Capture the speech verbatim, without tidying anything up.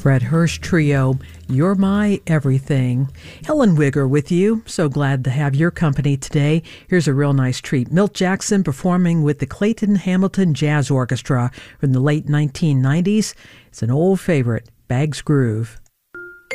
Fred Hirsch Trio, You're My Everything. Helen Wigger with you. So glad to have your company today. Here's a real nice treat. Milt Jackson performing with the Clayton Hamilton Jazz Orchestra from the late nineteen nineties. It's an old favorite, Bag's Groove.